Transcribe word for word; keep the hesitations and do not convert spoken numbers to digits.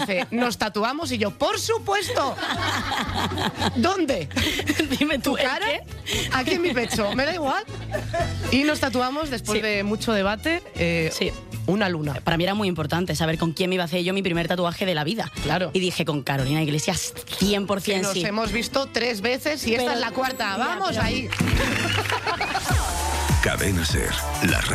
Dice, ¿nos tatuamos? Y yo, ¡por supuesto! ¿Dónde? Dime tú, ¿Tu cara? ¿qué? Aquí en mi pecho, me da igual. Y nos tatuamos después Sí. de mucho debate. Eh, Sí. Una luna. Para mí era muy importante saber con quién me iba a hacer yo mi primer tatuaje de la vida. Claro. Y dije, con Carolina Iglesias, cien por ciento Nos sí. hemos visto tres veces y esta Pero- es la cuarta. Ya, ¡Vamos pero- ahí! Cadena Ser, la